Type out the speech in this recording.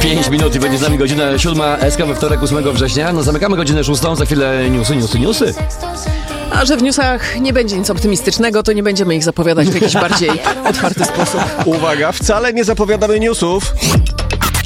5 minut i będzie z nami godzina 7. SK we wtorek 8 września. No zamykamy godzinę 6, za chwilę newsy. A że w newsach nie będzie nic optymistycznego, to nie będziemy ich zapowiadać w jakiś bardziej otwarty sposób. Uwaga, wcale nie zapowiadamy newsów.